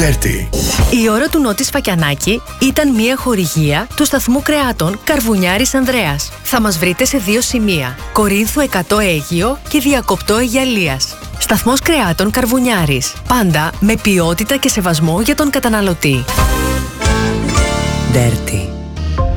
Dirty. Η ώρα του Νότι Σφακιανάκη ήταν μια χορηγία του σταθμού κρεάτων Καρβουνιάρης Ανδρέας. Θα μας βρείτε σε 2 σημεία: Κορίνθου 100 Αίγυο και Διακοπτό Αιγιαλίας. Σταθμός κρεάτων Καρβουνιάρης. Πάντα με ποιότητα και σεβασμό για τον καταναλωτή. Dirty.